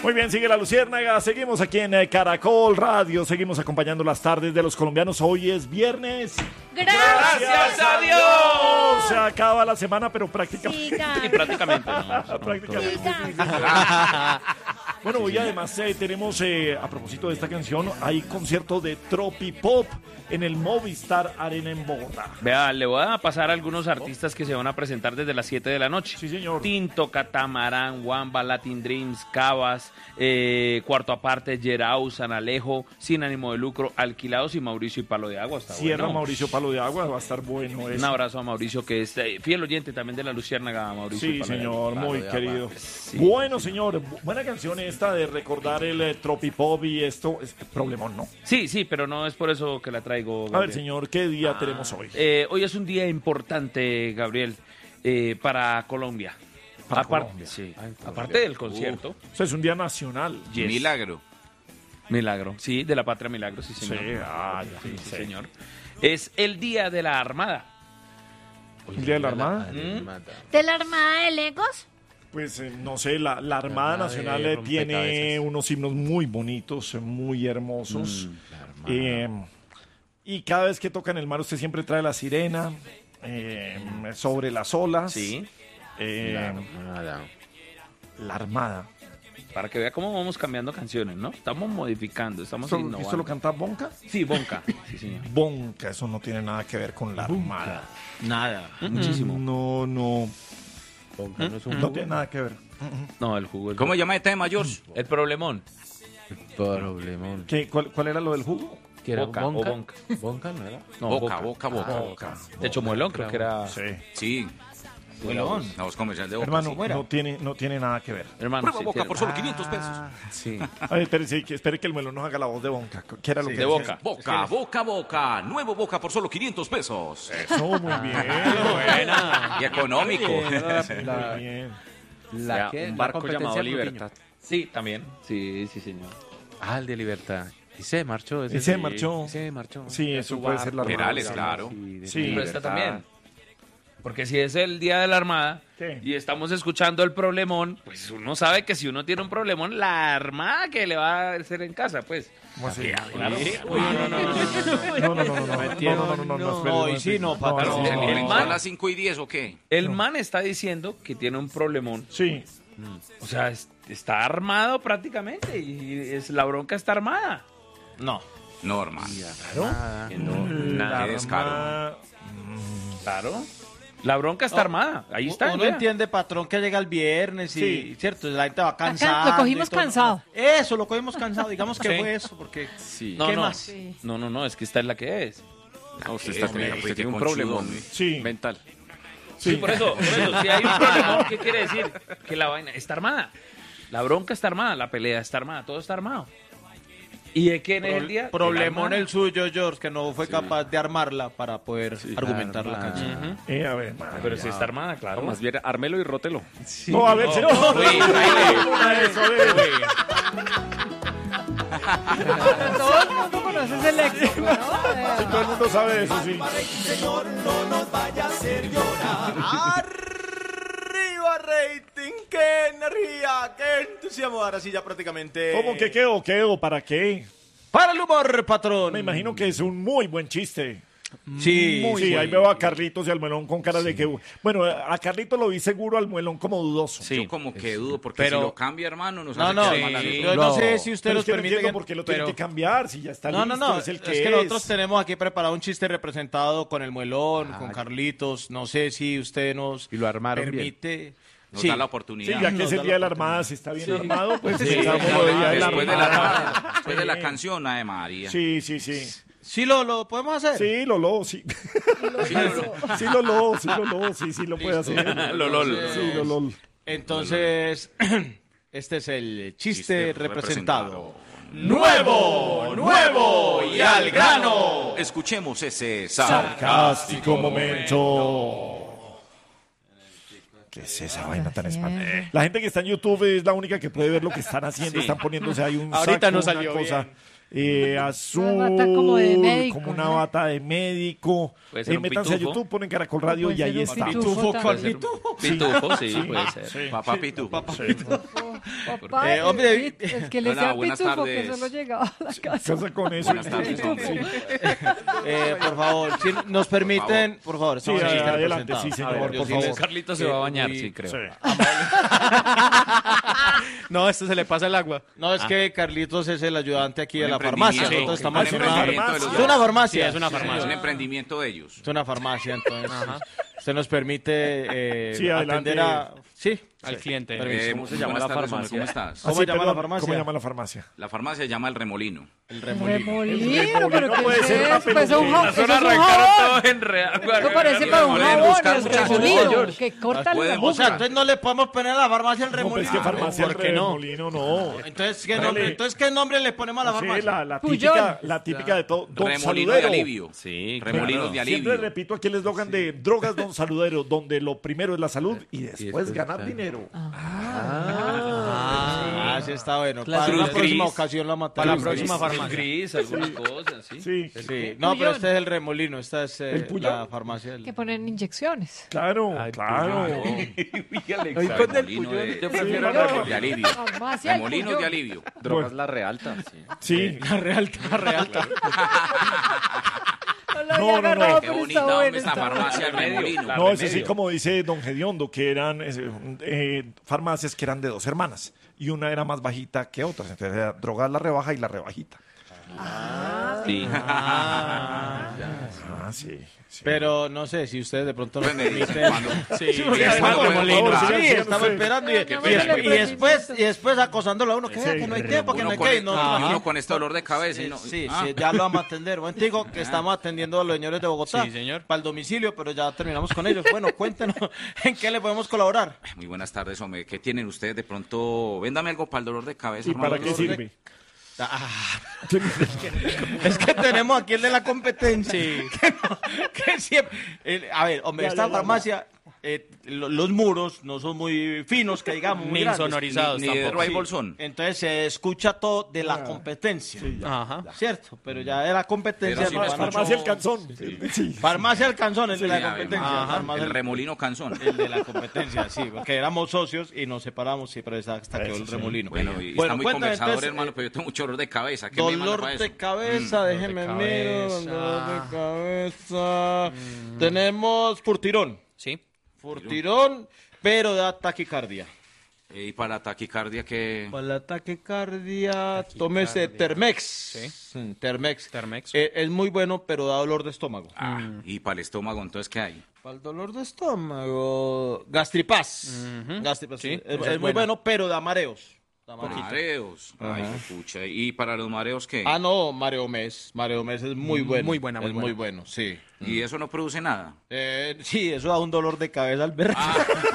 Muy bien, sigue la Luciérnaga. Seguimos aquí en Caracol Radio. Seguimos acompañando las tardes de los colombianos. Hoy es viernes. ¡Gracias a Dios! Se acaba la semana, pero prácticamente. Sí, prácticamente. No, prácticamente. Bueno, hoy además tenemos, a propósito de esta canción, hay concierto de Tropipop en el Movistar Arena en Bogotá. Vea, le voy a pasar a algunos artistas que se van a presentar desde las 7 de la noche. Sí, señor. Tinto, Catamarán, Wamba, Latin Dreams, Cabas, Cuarto Aparte, Yerau, San Alejo, Sin Ánimo de Lucro, Alquilados y Mauricio y Palo de Agua. Está Cierra bueno. Mauricio Palo de Agua, va a estar bueno eso. Un abrazo a Mauricio, que es fiel oyente también de la Luciérnaga, Mauricio. Sí, Palo de señor, Agua. muy querido. Sí. Bueno, señor, buena canción esta de recordar el Tropipop y esto. Es problemón, ¿no? Sí, pero no es por eso que la traigo, Gabriel. A ver, señor, ¿qué día tenemos hoy? Hoy es un día importante, Gabriel, para Colombia. Para Aparte, Colombia. sí, aparte del concierto. O sea, es un día nacional. Yes. Milagro, sí, de la patria Milagro, sí, Sí, señor. ya, Sí, sí. señor. Es el Día de la Armada. ¿El Día de la Armada? ¿De la Armada de Legos? Pues no sé, la Armada Nacional tiene unos himnos muy bonitos, muy hermosos. Y cada vez que tocan el mar, usted siempre trae la sirena sobre las olas. Sí. La Armada. Para que vea cómo vamos cambiando canciones, ¿no? Estamos modificando, estamos ¿Esto, innovando. ¿Esto lo canta Bonca? Sí, Bonca. Sí, señor. Bonca, eso no tiene nada que ver con la Armada. Nada, muchísimo. No, Bonca no es un no tiene nada que ver. No, el jugo. ¿Cómo llama el tema, George? El problemón. problemón. ¿Cuál era lo del jugo? ¿Qué era? Boca, o ¿Bonca? Bonca. ¿Bonca no era? No, Boca. De hecho, Muelón creo que era... Sí. Sí. Muelón. La voz comercial de Boca. Hermano, sí. no tiene nada que ver. Hermano, Prueba sí, Boca tiene- por solo 500 pesos. Sí. A ver, espere que el melón nos haga la voz de Bonca. ¿Qué era lo que de decía? Boca. Boca. Nuevo Boca por solo 500 pesos. Eso, muy bien. Y económico. Muy bien. ¿La qué? Un La barco competencia llamado Brupiño. Libertad. Sí, también. Sí, señor. Ah, el de Libertad. Y se marchó. ese Y se sí. marchó. Se marchó. Sí, eso puede ser la Armada. Perales, claro. de Sí. Pero esta Libertad. también. Porque si es el Día de la Armada ¿Qué? y estamos escuchando el problemón, pues uno sabe que si uno tiene un problemón, la armada que le va a hacer en casa, pues. ¿Cómo así? Claro. No, y sí, no, patrón. ¿Se El alimentó man- a las 5 y 10 o qué? El man está diciendo que tiene un problemón. Sí. O sea, está armado prácticamente y la bronca está armada. No. No, hermano. Nada. La Qué descaro. Armada. Claro. La bronca está armada. Ahí está. Uno vea. entiende, patrón, que llega el viernes y, Sí. cierto, la gente va cansada. Lo cogimos cansado. Eso, lo cogimos cansado. Digamos que Sí. fue eso, porque... Sí. No, ¿Qué no. más? No, es que esta es la que es. No, usted, Qué usted conchudo, tiene un problema hombre. Sí. mental. Sí, por eso, si hay un problemón, ¿qué quiere decir? Que la vaina está armada. La bronca está armada, la pelea está armada, todo está armado. ¿Y de quién es el día? Problemón De la el suyo, George, que no fue capaz de armarla para poder argumentar la armada. canción. armada. A ver, Ujú. Pero si está armada, claro. Más bien, ármelo y rótelo. No, a ver, señor. Uy, baile. Una de eso, a ver. Todo el mundo conoce ese léxico, ¿no? Todo el mundo sabe eso, sí. ¡Arriba, rating! ¡Qué energía! ¡Qué entusiasmo! Ahora sí, ya prácticamente... ¿Cómo que quedó? ¿Para qué? ¡Para el humor, patrón! Me imagino que es un muy buen chiste. Sí, Sí, ahí veo a Carlitos y al Muelón con cara de que... Bueno, a Carlitos lo vi seguro, al Muelón como dudoso. Sí. Yo como que dudo, porque Pero- si lo cambia, hermano, nos No, hace no, quedar mal a yo nosotros. no sé si usted Pero nos es que no permite... entiendo por qué lo tiene que cambiar, si ya está No, listo, no, es el es que que nosotros tenemos aquí preparado un chiste representado con el Muelón, Ah, con Carlitos. No sé si usted nos Y lo armaron permite... Nos Sí. da la Sí, oportunidad. ya que es Nos el da día la de la Armada, si está bien armado, pues pensamos lo de Día de la Después de la, Armada. después de la canción, de María. Sí. Sí, lo podemos hacer. Sí, Lolo, sí. Sí, Lolo, sí, lo puede hacer. Sí, Lolo. Entonces, este es el chiste representado. ¡Nuevo y al grano! Escuchemos ese Sarcástico momento. ¿Qué es esa vaina tan espantosa? La gente que está en YouTube es la única que puede ver lo que están haciendo. Están poniéndose ahí un Ahorita saco, no salió una cosa. bien. azul, Una bata como de médico, como una ¿no? bata de médico. Puede ser un Métanse a pitufo. YouTube, ponen Caracol Radio Puede y ahí ser un está. pitufo. Pitufo, ¿cuál Puede ser un pitufo? Pitufo, sí, puede ser. Sí. Papá Pitu. Papá, hombre, el que le hola, sea buenas pitufo, que tardes. solo llegaba a la casa. Casa con eso. Buenas tardes, hombre. Por favor, si nos permiten, por favor, Sí, estamos aquí adelante, representados. sí, señor, A ver, por yo sí les- favor. Carlitos se va a bañar, sí, creo. Sí. No, esto se le pasa el agua. No, es que Carlitos es el ayudante aquí de Un la farmacia. emprendimiento, Nosotros estamos un en una... emprendimiento de los Es una dos. farmacia. Sí, es una Es farmacia. un emprendimiento de ellos. Es una farmacia, entonces. Usted nos permite Sí, adelante. atender a... Sí. Al cliente. Permiso. ¿Cómo se llama la farmacia? ¿Cómo estás? ¿Cómo Así, llama la perdón, farmacia? ¿Cómo llama la farmacia? La farmacia se llama El Remolino. El Remolino, pero no ¿qué puede es ser una eso? Pues un peluquera. jabón, eso es un Arrancaron jabón. todos en real. Esto parece para un Pueden jabón, buscar el muchas remolino, cosas. que corta Pueden la O sea, entonces no le podemos poner a la farmacia el No, pero remolino. es que farmacia ¿por qué no? Remolino, no. Entonces, ¿qué Dale. nombre, ¿qué nombre le ponemos a la Sí, farmacia? la típica de todo. Don Remolinos de Saludero. alivio. Sí, Remolinos de Siempre alivio. repito aquí el eslogan de Drogas Don Saludero, donde lo primero es la salud y después después ganar está. dinero. Sí está bueno. Claro. Para la Cruz próxima gris. ocasión la matamos. Para la próxima Cruz farmacia. gris, algunas cosas, ¿sí? Sí, Sí. No, pero este es el remolino. Esta es ¿El Puyol? la farmacia. que ponen inyecciones. claro, Ay, claro. Remolino de, Yo prefiero Sí, remolino. de alivio. Farmacia, el Remolinos Puyol. de alivio. Drogas La Realta. Sí. Sí, La realta. No lo No, había no, no. agarrado, Qué pero bonita está bueno, esta está farmacia El Remolino. no, es así como dice Don Gediondo, que eran farmacias que eran de dos hermanas y una era más bajita que otras. Entonces era Drogas la rebaja y la rebajita. Sí. Ah, sí. sí. Pero no sé si ustedes de pronto nos Pues me dice permiten. cuando- Sí, porque es cuando como podemos remolino. comprar. Sí, estamos Sí. esperando y, Qué y pena. después acosándolo a uno. Que vea, Sí. que no hay tiempo, que no Uno hay con, que. y No, uno con este dolor de cabeza. Y no, Sí, ah, sí, ya lo vamos a atender. Buen digo que estamos atendiendo a los señores de Bogotá. Sí, señor. Para el domicilio, pero ya terminamos con ellos. Bueno, cuéntenos en qué le podemos colaborar. Muy buenas tardes, hombre. ¿Qué tienen ustedes? De pronto, véndame algo para el dolor de cabeza. ¿Y hermano. para qué sirve? Es que tenemos aquí el de la competencia. Que siempre. A ver, hombre, esta farmacia, los muros no son muy finos, que digamos, muy Ni grandes. insonorizados Ni de tampoco. Roy Sí. Bolsón. Entonces se escucha todo de la competencia. Ajá. ¿Cierto? Pero ya de la competencia. Pero sí, no no es van a- Farmacia El Canzón. Sí. Farmacia El Canzón, el de la Sí, competencia. Ajá, Farmacia el remolino canzón. El de la competencia, sí, porque éramos socios y nos separamos, sí, pero hasta quedó el sí. remolino. Bueno, y está muy cuéntame, conversador, entonces, hermano, pero yo tengo mucho dolor de cabeza. ¿Qué me manda Dolor para de eso? cabeza, déjeme de miro, cabeza. dolor de cabeza. Tenemos furtirón, Sí. pero da taquicardia. Y para la taquicardia, que Para la taquicardia, tómese Termex. Termex. Termex. Es muy bueno, pero da dolor de estómago. y para el estómago, entonces, ¿qué hay? Para el dolor de estómago, Gastripaz. Gastripaz, Sí, es esa es muy buena. bueno, pero da mareos. Da mareos. Mareos. Ay, pucha. ¿Y para los mareos qué? Ah, no, Mareo Mes. Mareo Mes es muy bueno. Muy buena, muy Es buena. muy bueno, sí. ¿Y eso no produce nada? Sí, eso da un dolor de cabeza al ver.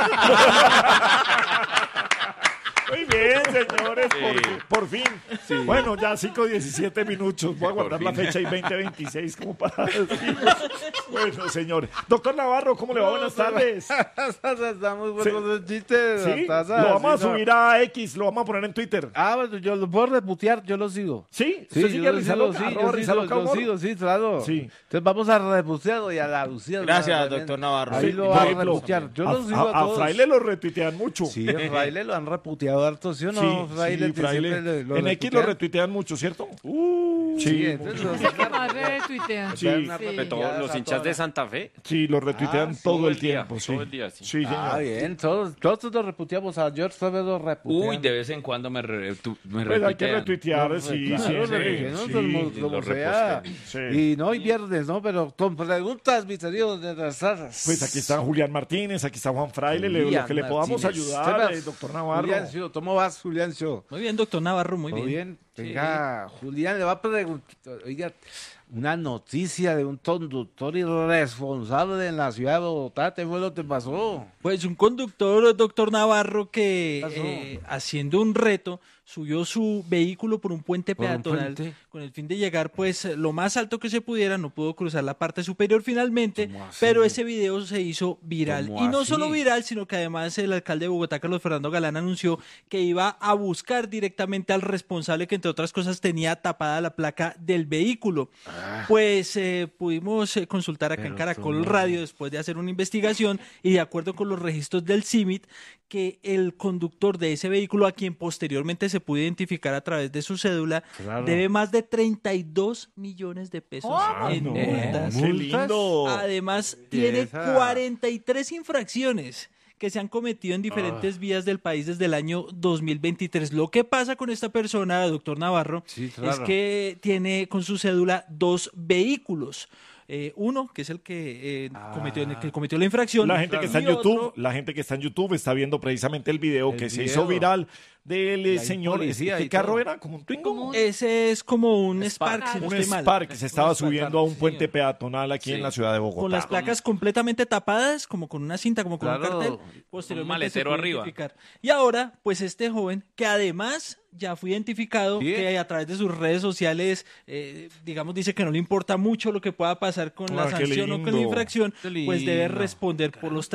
Muy bien, señores, por fin. Bueno, ya 5:17 minutos. Voy a guardar la fecha y 2026 como para decir. Bueno, señores. Doctor Navarro, ¿cómo le va? Buenas tardes. Estamos buenos los chistes. Sí, hasta lo vamos a sí, no. subir a X, lo vamos a poner en Twitter. Ah, bueno, yo lo puedo reputear, yo lo sigo. ¿Sí? Sí, ¿Usted sigue yo a lo Risa sigo, Loca? sí, Arroba yo Risa Loca sigo, yo Humor. sigo, sí, claro. Sí. Entonces vamos a reputear y a la Lucía. Gracias, doctor Navarro. Ahí Sí, lo por va a ejemplo, reputear. Yo lo sigo a a todos. Fraile lo retuitean mucho. Sí, a Fraile lo han reputeado harto, ¿sí o no? Sí, Fraile, sí, que Fraile. siempre En X lo retuitean mucho, ¿cierto? Sí, entonces lo ¿Qué más retuitean? Sí. Todos los hinchas de Santa Fe. Sí, lo retuitean todo el tiempo. día, Sí, todo el día, sí. Sí, señor. Ah, bien, todos lo reputeamos. A George Soros lo reputean. Uy, de vez en cuando me Pues hay que retuitean. retuitear, sí, Claro, sí, retuiteamos sí, como lo sea. repostean. sí. Y no hoy viernes, ¿no? Pero con preguntas, mis queridos de las tazas. Pues aquí está Julián Martínez, aquí está Juan Fraile, lo que le podamos ayudar, doctor Navarro. Juliancio, ¿cómo vas, Juliancio? Muy bien, doctor Navarro, muy ¿Todo bien. bien? Venga, Julián le va a preguntar. Oiga, una noticia de un conductor irresponsable en la ciudad de Bogotá. ¿Qué fue lo que pasó? Pues un conductor, doctor Navarro, ¿Qué pasó? que haciendo un reto subió su vehículo por un puente ¿Por un peatonal puente? con el fin de llegar pues lo más alto que se pudiera, no pudo cruzar la parte superior finalmente, ¿Cómo así? pero ese video se hizo viral. ¿Cómo Y no así? solo viral, sino que además el alcalde de Bogotá, Carlos Fernando Galán, anunció que iba a buscar directamente al responsable que entre otras cosas tenía tapada la placa del vehículo. Pues pudimos consultar acá en Pero Caracol ¿cómo? Radio después de hacer una investigación y de acuerdo con los registros del CIMIT, que el conductor de ese vehículo, a quien posteriormente se pudo identificar a través de su cédula, Claro. debe más de 32 millones de pesos en no, multas. qué lindo. Además, tiene Belleza. 43 infracciones que se han cometido en diferentes vías del país desde el año 2023. Lo que pasa con esta persona, doctor Navarro, Sí, claro. es que tiene con su cédula 2 vehículos. Uno, que es el que cometió la infracción. La gente que está en y otro- YouTube, la gente que está en YouTube está viendo precisamente el video El que se video. hizo viral del Y hay señor. policía ¿Qué y carro todo. era? ¿Como un Twingo? Ese es como un Spark, si no Un estoy mal. Spark que se estaba subiendo a un sí. puente peatonal aquí en la ciudad de Bogotá. Con las placas completamente tapadas, como con una cinta, como con un Claro. cartel. Posteriormente Un maletero se pudo arriba. identificar. Y ahora, pues este joven, que además ya fue identificado, Bien. que a través de sus redes sociales, digamos, dice que no le importa mucho lo que pueda pasar con la Ah, qué sanción o con la lindo. infracción, Qué pues debe lindo. responder por los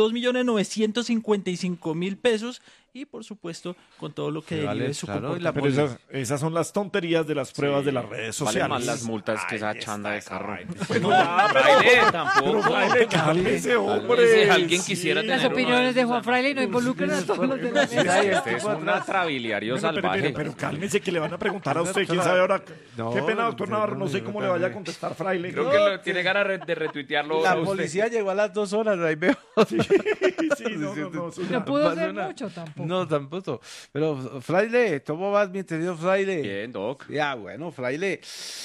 32.955.000 pesos y, por supuesto, con todo lo que Sí, vale, derive de su claro, y la comportamiento. Pero esas son las tonterías de las pruebas de las redes sociales. Valen más las multas que esa Ahí chanda de está carro. esa vaina. Bueno, ya, Fraile, pero tampoco. Fraile, cálmese, hombre. Si alguien quisiera Sí. tener Las uno opiniones de esos, Juan Fraile no involucran a todos los de la mesa. Ay, este es un atrabiliario Bueno, salvaje. pero cálmese que le van a preguntar a usted, quién sabe ahora. No, Qué pena, doctor no, Navarro, no sé no, cómo no, le vaya a no. contestar Fraile. Creo que tiene ganas de retuitearlo. La a usted. policía llegó a las 2 horas, ahí veo. Sí, no, eso No ya. pudo ser Basura. mucho tampoco. No, tampoco. Pero, Fraile, ¿cómo vas, mi querido Fraile? Bien, Doc. Ya, bueno, Fraile.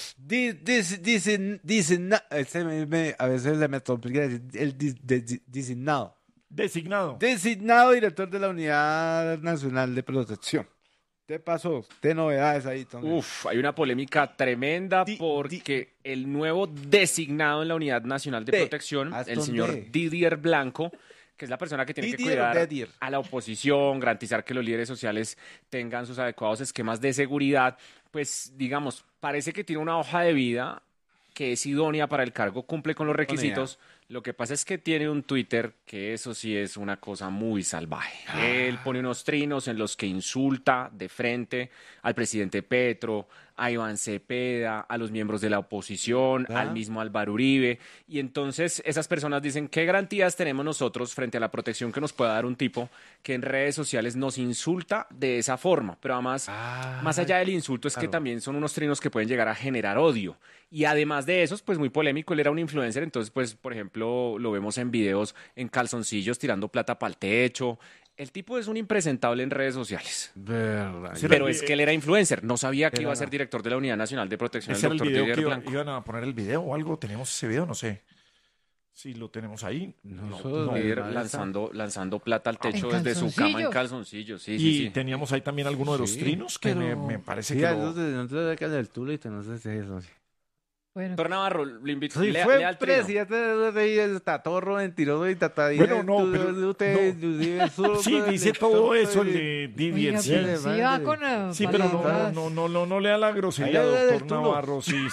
A veces se me complica decir el designado. Designado. Designado director de la Unidad Nacional de Protección. ¿Qué pasó? ¿Qué novedades ahí, Tony? Uf, hay una polémica tremenda porque el nuevo designado en la Unidad Nacional de D. Protección, el Aston señor D. Didier Blanco, que es la persona que tiene que Didier o cuidar Dedier. a la oposición, garantizar que los líderes sociales tengan sus adecuados esquemas de seguridad, pues digamos, parece que tiene una hoja de vida que es idónea para el cargo, cumple con los requisitos. Lo que pasa es que tiene un Twitter que eso sí es una cosa muy salvaje. Él pone unos trinos en los que insulta de frente al presidente Petro, a Iván Cepeda, a los miembros de la oposición, al mismo Álvaro Uribe. Y entonces esas personas dicen, ¿qué garantías tenemos nosotros frente a la protección que nos pueda dar un tipo que en redes sociales nos insulta de esa forma? Pero además, más allá del insulto, es que también son unos trinos que pueden llegar a generar odio. Y además de esos, pues muy polémico, él era un influencer, entonces pues, por ejemplo, lo vemos en videos en calzoncillos tirando plata para el techo. El tipo es un impresentable en redes sociales. Verdad. Sí, Pero era- es que él era influencer, no sabía que Era- iba a ser director de la Unidad Nacional de Protección, el Ese era el doctor video Didier que Blanco. iban a poner el video o algo. ¿Tenemos ese video? No sé. Si lo tenemos ahí. Nosotros, Didier no, lanzando plata al techo ¿En desde su cama en calzoncillos? calzoncillos. Sí, Y sí, sí. teníamos ahí también alguno de los Sí, trinos que me parece Sí, que a lo... esos de nosotros acá del Tulito, no sé si es eso. Bueno, Doctor Navarro, le invito Sí, lea fue al trino. presidente de el tatorro, mentiroso y tatadilla. Bueno, no, pero- Usted, Sí, dice todo eso el de Didier. oiga, Sí, pero sí va con sí, pero palabras. no lea la grosería, Ahí era del doctor Tulo. Navarro. Sí.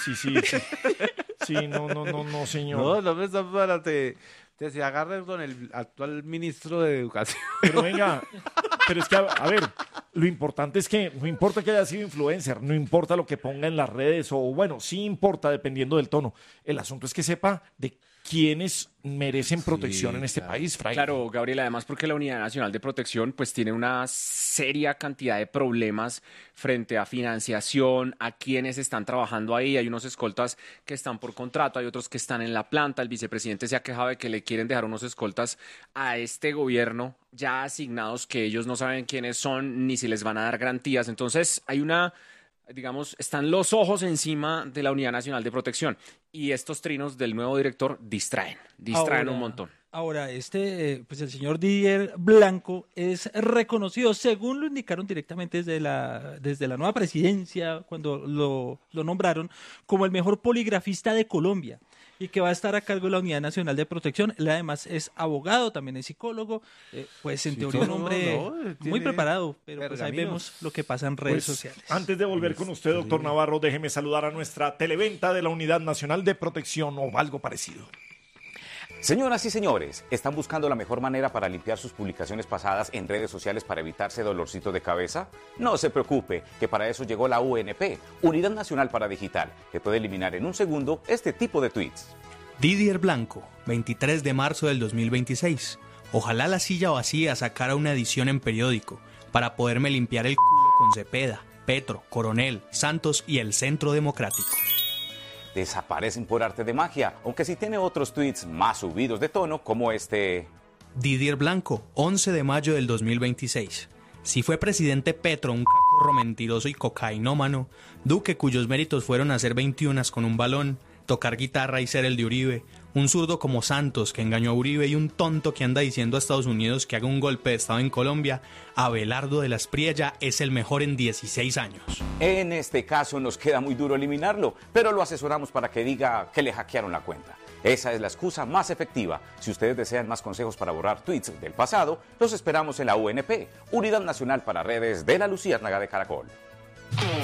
Sí, no, señor. No me está para te se agarre con el actual ministro de Educación. Pero venga, pero es que, a ver, lo importante es que no importa que haya sido influencer, no importa lo que ponga en las redes, o bueno, sí importa dependiendo del tono. El asunto es que sepa de quiénes merecen protección en este país, Fray. Claro, Gabriel, además porque la Unidad Nacional de Protección pues tiene una seria cantidad de problemas frente a financiación, a quienes están trabajando ahí. Hay unos escoltas que están por contrato, hay otros que están en la planta. El vicepresidente se ha quejado de que le quieren dejar unos escoltas a este gobierno ya asignados que ellos no saben quiénes son ni si les van a dar garantías. Entonces hay una... digamos, están los ojos encima de la Unidad Nacional de Protección y estos trinos del nuevo director distraen Ahora, un montón. Ahora, pues el señor Didier Blanco es reconocido, según lo indicaron directamente desde la nueva presidencia, cuando lo nombraron, como el mejor poligrafista de Colombia y que va a estar a cargo de la Unidad Nacional de Protección. Él además es abogado, también es psicólogo, pues en teoría un hombre muy preparado, pero pues ahí vemos lo que pasa en redes sociales. Antes de volver con usted, doctor Navarro, déjeme saludar a nuestra televenta de la Unidad Nacional de Protección o algo parecido. Señoras y señores, ¿están buscando la mejor manera para limpiar sus publicaciones pasadas en redes sociales para evitarse dolorcito de cabeza? No se preocupe, que para eso llegó la UNP, Unidad Nacional para Digital, que puede eliminar en un segundo este tipo de tweets. Didier Blanco, 23 de marzo del 2026. Ojalá la silla vacía sacara una edición en periódico para poderme limpiar el culo con Cepeda, Petro, Coronel, Santos y el Centro Democrático. Desaparecen por arte de magia, aunque sí tiene otros tweets más subidos de tono como este. Didier Blanco, 11 de mayo del 2026. Si fue presidente Petro un cacorro mentiroso y cocainómano, Duque cuyos méritos fueron hacer 21 con un balón, tocar guitarra y ser el de Uribe, un zurdo como Santos que engañó a Uribe y un tonto que anda diciendo a Estados Unidos que haga un golpe de estado en Colombia, Abelardo de la Espriella es el mejor en 16 años. En este caso nos queda muy duro eliminarlo, pero lo asesoramos para que diga que le hackearon la cuenta. Esa es la excusa más efectiva. Si ustedes desean más consejos para borrar tweets del pasado, los esperamos en la UNP, Unidad Nacional para Redes de la Luciérnaga de Caracol.